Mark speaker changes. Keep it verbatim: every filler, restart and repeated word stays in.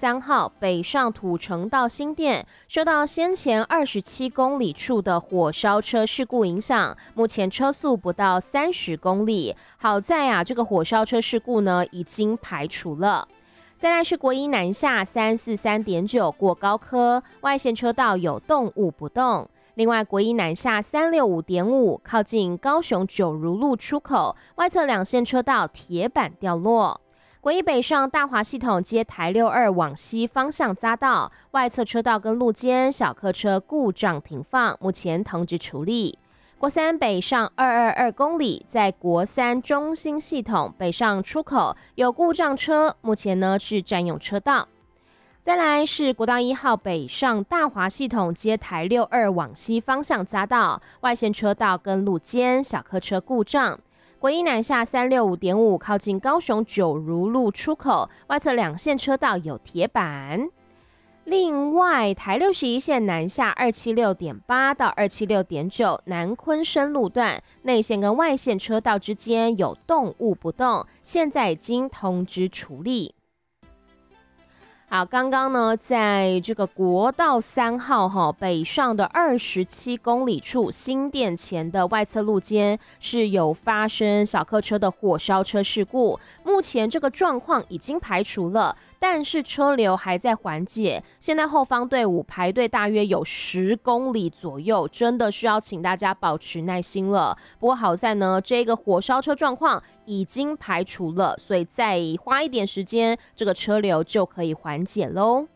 Speaker 1: 三号北上土城到新店，受到先前二十七公里处的火烧车事故影响，目前车速不到三十公里。好在啊，这个火烧车事故呢已经排除了。再来是国一南下三四三点九过高科，外线车道有动物不动。另外，国一南下三六五点五靠近高雄九如路出口，外侧两线车道铁板掉落。国一北上大华系统接台六二往西方向匝道，外侧车道跟路肩小客车故障停放，目前通知处理。国三北上二二二公里，在国三中心系统北上出口有故障车，目前呢是占用车道。再来是国道一号北上大华系统接台六二往西方向匝道，外线车道跟路肩小客车故障。国一南下三六五点五靠近高雄九如路出口，外侧两线车道有铁板。另外，台六十一线南下二七六点八到二七六点九南昆生路段，内线跟外线车道之间有动物不动，现在已经通知处理。好，刚刚呢，在这个国道三号哈北上的二十七公里处，新店前的外侧路肩是有发生小客车的火烧车事故，目前这个状况已经排除了，但是车流还在缓解。现在后方队伍排队大约有十公里左右，真的需要请大家保持耐心了。不过好在呢，这个火烧车状况已经排除了，所以再花一点时间，这个车流就可以缓解喽。